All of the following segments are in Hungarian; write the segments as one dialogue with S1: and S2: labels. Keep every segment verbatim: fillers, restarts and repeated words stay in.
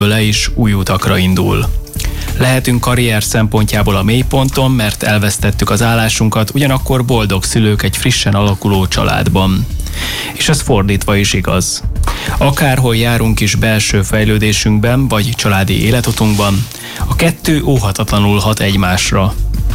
S1: le is új utakra indul. Lehetünk karrier szempontjából a mélyponton, mert elvesztettük az állásunkat, ugyanakkor boldog szülők egy frissen alakuló családban. És ez fordítva is igaz. Akárhol járunk is belső fejlődésünkben, vagy családi életutunkban, a kettő óhatatlanul hat egymásra.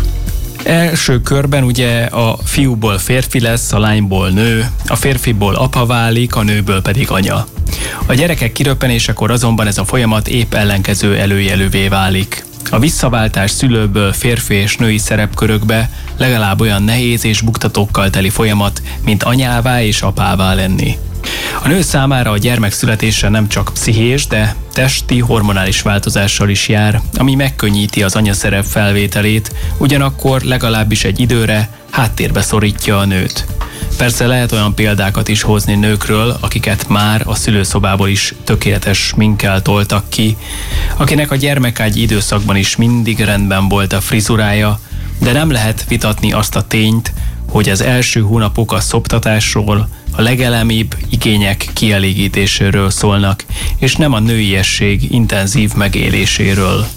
S1: Első körben ugye a fiúból férfi lesz, a lányból nő, a férfiból apa válik, a nőből pedig anya. A gyerekek kiröppenésekor azonban ez a folyamat épp ellenkező előjelővé válik. A visszaváltás szülőből férfi és női szerepkörökbe legalább olyan nehéz és buktatókkal teli folyamat, mint anyává és apává lenni. A nő számára a gyermek születése nem csak pszichés, de testi, hormonális változással is jár, ami megkönnyíti az anyaszerep felvételét, ugyanakkor legalábbis egy időre háttérbe szorítja a nőt. Persze lehet olyan példákat is hozni nőkről, akiket már a szülőszobából is tökéletes sminkkel toltak ki, akinek a gyermekágyi időszakban is mindig rendben volt a frizurája, de nem lehet vitatni azt a tényt, hogy az első hónapok a szoptatásról, a legelemibb igények kielégítéséről szólnak, és nem a nőiesség intenzív megéléséről.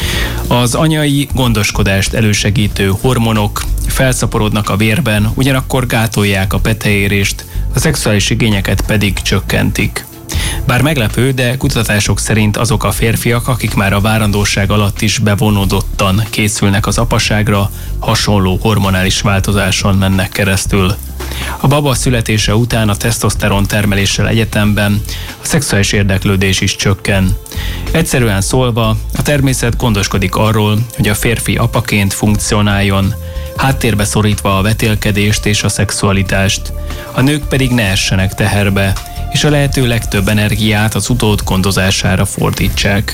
S1: Az anyai gondoskodást elősegítő hormonok felszaporodnak a vérben, ugyanakkor gátolják a peteérést, a szexuális igényeket pedig csökkentik. Bár meglepő, de kutatások szerint azok a férfiak, akik már a várandóság alatt is bevonódottan készülnek az apaságra, hasonló hormonális változáson mennek keresztül. A baba születése után a tesztoszteron termeléssel egyetemben a szexuális érdeklődés is csökken. Egyszerűen szólva, a természet gondoskodik arról, hogy a férfi apaként funkcionáljon, háttérbe szorítva a vetélkedést és a szexualitást, a nők pedig ne essenek teherbe, és a lehető legtöbb energiát az utód gondozására fordítsák.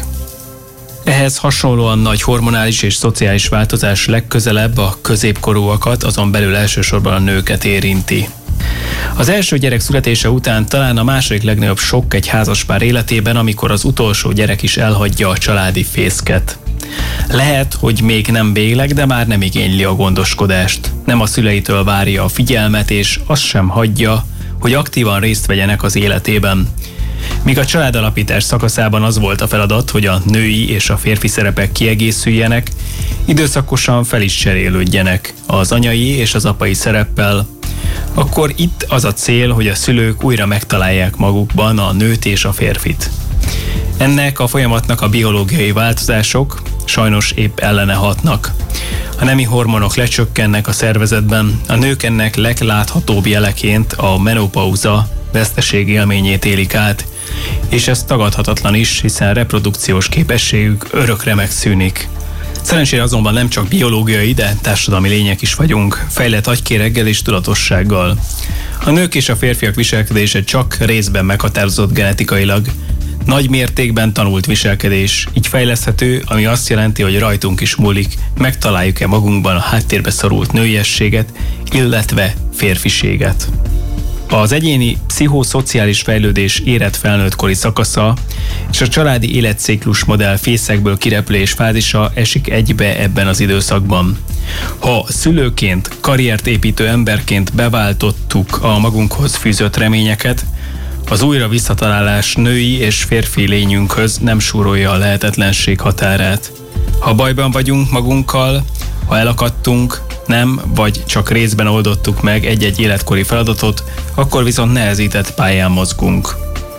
S1: Ehhez hasonlóan nagy hormonális és szociális változás legközelebb a középkorúakat, azon belül elsősorban a nőket érinti. Az első gyerek születése után talán a második legnagyobb sokk egy házaspár életében, amikor az utolsó gyerek is elhagyja a családi fészket. Lehet, hogy még nem végleg, de már nem igényli a gondoskodást. Nem a szüleitől várja a figyelmet, és azt sem hagyja, hogy aktívan részt vegyenek az életében. Míg a családalapítás szakaszában az volt a feladat, hogy a női és a férfi szerepek kiegészüljenek, időszakosan fel is cserélődjenek az anyai és az apai szereppel, akkor itt az a cél, hogy a szülők újra megtalálják magukban a nőt és a férfit. Ennek a folyamatnak a biológiai változások sajnos épp ellene hatnak. A nemi hormonok lecsökkennek a szervezetben, a nők ennek legláthatóbb jeleként a menopauza veszteség élményét élik át, és ez tagadhatatlan is, hiszen reprodukciós képességük örökre megszűnik. Szerencsére azonban nem csak biológiai, de társadalmi lények is vagyunk, fejlett agykéreggel és tudatossággal. A nők és a férfiak viselkedése csak részben meghatározott genetikailag, nagy mértékben tanult viselkedés, így fejleszthető, ami azt jelenti, hogy rajtunk is múlik, megtaláljuk-e magunkban a háttérbe szorult nőiességet, illetve férfiséget. Az egyéni pszichoszociális fejlődés érett felnőttkori szakasza és a családi életciklus modell fészekből kirepülés fázisa esik egybe ebben az időszakban. Ha szülőként, karriert építő emberként beváltottuk a magunkhoz fűzött reményeket, az újra visszatalálás női és férfi lényünkhöz nem súrolja a lehetetlenség határát. Ha bajban vagyunk magunkkal, ha elakadtunk, nem vagy csak részben oldottuk meg egy-egy életkori feladatot, akkor viszont nehezített pályán mozgunk.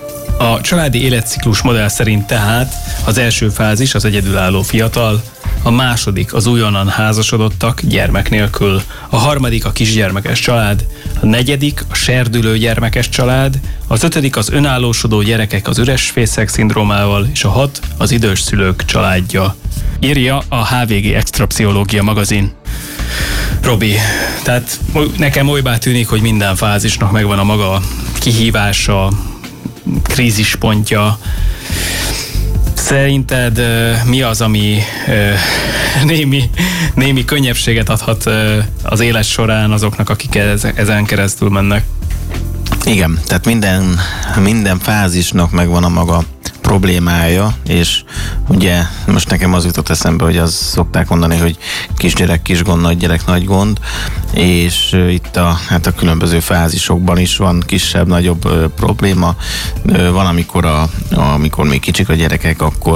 S1: A családi életciklus modell szerint tehát az első fázis az egyedülálló fiatal, a második az újonnan házasodottak gyermek nélkül, a harmadik a kisgyermekes család, a negyedik a serdülő gyermekes család, az ötödik az önállósodó gyerekek az üres fészek szindrómával, és a hat az idős szülők családja. Írja a há vé gé Extra Pszichológia magazin. Robi, tehát nekem olybá tűnik, hogy minden fázisnak megvan a maga kihívása, krízispontja. Szerinted mi az, ami némi, némi könnyebbséget adhat az élet során azoknak, akik ezen keresztül mennek?
S2: Igen, tehát minden, minden fázisnak megvan a maga problémája, és ugye most nekem az jutott eszembe, hogy az szokták mondani, hogy kisgyerek, kis gond, nagygyerek, nagy gond, és uh, itt a, hát a különböző fázisokban is van kisebb, nagyobb uh, probléma. Uh, van, amikor, a, amikor még kicsik a gyerekek, akkor